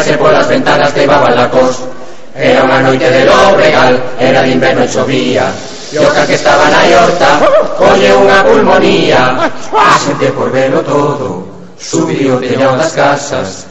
Víase polas ventanas que ibaban la cos. Era unha noite de Lobregal, era de inverno e chovía. E o ca que estaba na horta colle unha pulmonía. A xente por velo todo subiu o teñado das casas,